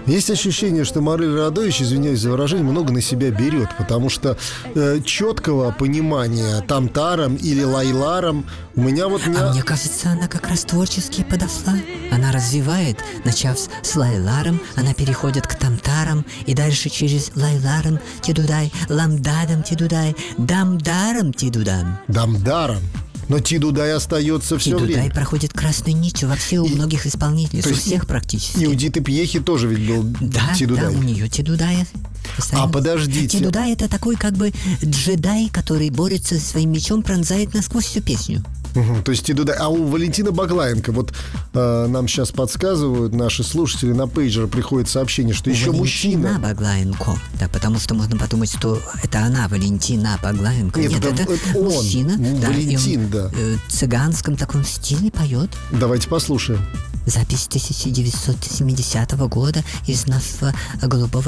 Есть ощущение, что Марель Радович, извиняюсь за выражение, много на себя берет, потому что четкого понимания там-таром или лайларом у меня вот не... А мне кажется, она как раз творчески подошла. Она развивает, начав с лайларом, она переходит к тамтарам, и дальше через лайларом тидудай, ламдадам тидудай, дамдаром тидудам. Дамдаром. Но Тидудай остается все Тидудай время. проходит красной нитью вообще у многих исполнителей, у всех практически. И у Диты Пьехи тоже ведь был Тидудай. Да, у нее Тидудай. А подождите. Тидудай — это такой как бы джедай, который борется со своим мечом, пронзает насквозь всю песню. То есть Тидудай. А у Валентина Баглаенко, вот нам сейчас подсказывают наши слушатели, на пейджер приходит сообщение, что еще мужчина. Валентина Баглаенко. Да, потому что можно подумать, что это она, Валентина Баглаенко. Нет, это он, мужчина. Валентин, да. В цыганском таком стиле поет. Давайте послушаем. Запись 1970 года из нашего голубого